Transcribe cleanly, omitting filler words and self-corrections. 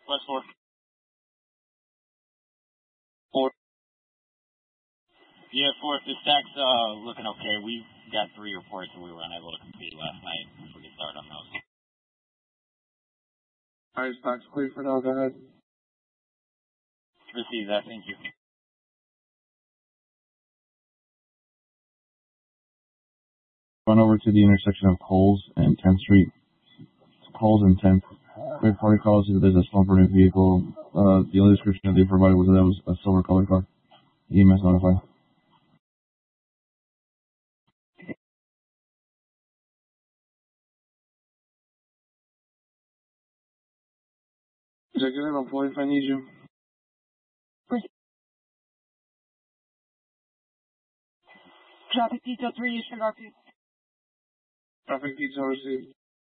West 4. 4. Yeah, 4, if the stack's looking okay, we got 3 reports that we were unable to complete last night. If we can start on those. Alright, stack's clear for now, go ahead. Receive that, thank you. Run over to the intersection of Coles and 10th Street. Coles and 10th. Quick party calls that there's a slump burning vehicle. The only description that they provided was that it was a silver colored car. EMS notified. Executive, I'm pulling if I need you. Traffic detail 3 Eastern RP. Traffic detail received.